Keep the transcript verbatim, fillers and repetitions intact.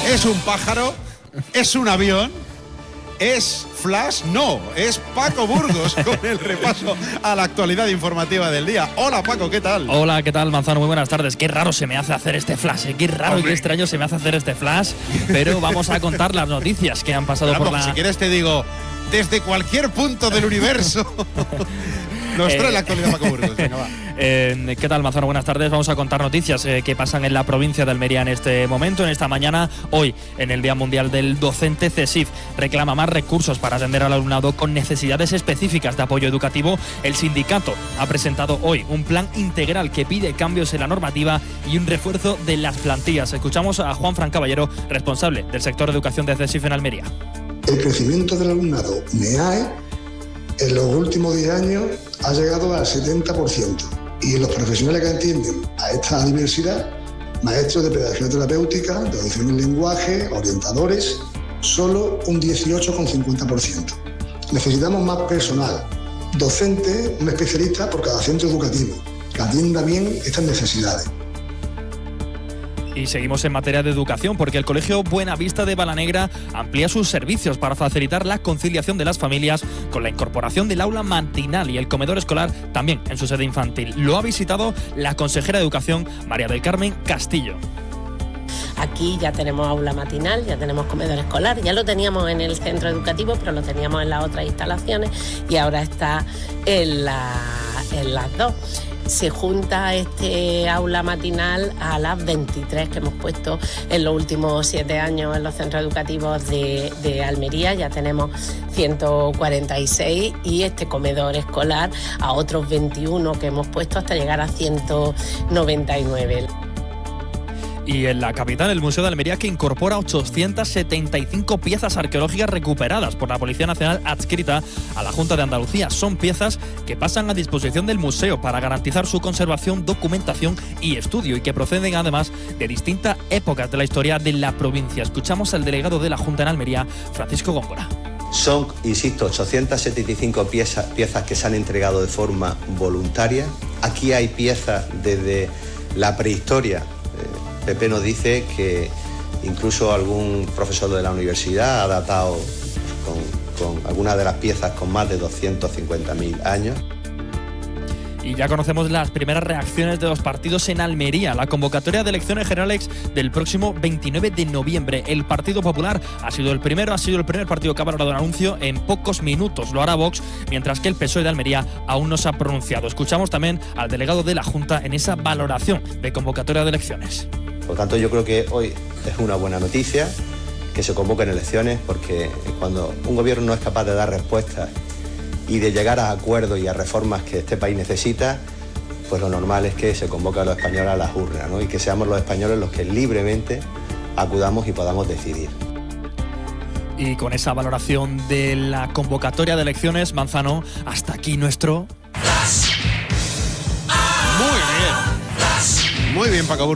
¿Es un pájaro? ¿Es un avión? ¿Es Flash? No, es Paco Burgos con el repaso a la actualidad informativa del día. Hola Paco, ¿qué tal? Hola, ¿qué tal, Manzano? Muy buenas tardes. Qué raro se me hace hacer este flash, ¿eh? Qué raro Hombre. y qué extraño se me hace hacer este flash. Pero vamos a contar las noticias que han pasado Pero, por Paco, la… Si quieres te digo, desde cualquier punto del universo… Nos trae eh, la actualidad Paco Burgos. Venga, va. Eh, ¿Qué tal, Manzano? Buenas tardes. Vamos a contar noticias eh, que pasan en la provincia de Almería en este momento, en esta mañana. Hoy, en el Día Mundial del Docente, CESIF reclama más recursos para atender al alumnado con necesidades específicas de apoyo educativo. El sindicato ha presentado hoy un plan integral que pide cambios en la normativa y un refuerzo de las plantillas. Escuchamos a Juan Fran Caballero, responsable del sector de educación de CESIF en Almería. El crecimiento del alumnado NEAE en los últimos diez años ha llegado al setenta por ciento y los profesionales que atienden a esta diversidad, maestros de pedagogía terapéutica, de audición y lenguaje, orientadores, solo un dieciocho coma cincuenta por ciento. Necesitamos más personal, docente, un especialista por cada centro educativo, que atienda bien estas necesidades. Y seguimos en materia de educación porque el Colegio Buenavista de Balanegra amplía sus servicios para facilitar la conciliación de las familias con la incorporación del aula matinal y el comedor escolar también en su sede infantil. Lo ha visitado la consejera de Educación, María del Carmen Castillo. Aquí ya tenemos aula matinal, ya tenemos comedor escolar, ya lo teníamos en el centro educativo, pero lo teníamos en las otras instalaciones y ahora está en, la, en las dos. Se junta este aula matinal a las veintitrés que hemos puesto en los últimos siete años en los centros educativos de, de Almería. Ya tenemos ciento cuarenta y seis y este comedor escolar a otros veintiuno que hemos puesto hasta llegar a ciento noventa y nueve. Y en la capital, el Museo de Almería, que incorpora ochocientas setenta y cinco piezas arqueológicas recuperadas por la Policía Nacional adscrita a la Junta de Andalucía. Son piezas que pasan a disposición del museo para garantizar su conservación, documentación y estudio, y que proceden además de distintas épocas de la historia de la provincia. Escuchamos al delegado de la Junta en Almería, Francisco Góngora. Son, insisto, ochocientas setenta y cinco piezas, piezas que se han entregado de forma voluntaria. Aquí hay piezas desde la prehistoria. Pepe nos dice que incluso algún profesor de la universidad ha datado con, con algunas de las piezas con más de doscientos cincuenta mil años. Y ya conocemos las primeras reacciones de los partidos en Almería. La convocatoria de elecciones generales del próximo veintinueve de noviembre. El Partido Popular ha sido el primero, ha sido el primer partido que ha valorado el anuncio en pocos minutos. Lo hará Vox, mientras que el P S O E de Almería aún no se ha pronunciado. Escuchamos también al delegado de la Junta en esa valoración de convocatoria de elecciones. Por lo tanto, yo creo que hoy es una buena noticia que se convoquen elecciones, porque cuando un gobierno no es capaz de dar respuestas y de llegar a acuerdos y a reformas que este país necesita, pues lo normal es que se convoque a los españoles a las urnas, ¿no? Y que seamos los españoles los que libremente acudamos y podamos decidir. Y con esa valoración de la convocatoria de elecciones, Manzano, hasta aquí nuestro… Muy bien. Muy bien, Paco Burgos.